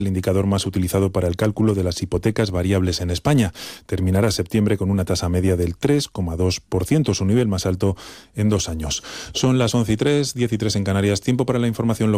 el indicador más utilizado para el cálculo de las hipotecas variables en España. Terminará septiembre con una tasa media del 3,2%, su nivel más alto en 2 años. Son las 11:03, 10:03 en Canarias. Tiempo para la información local.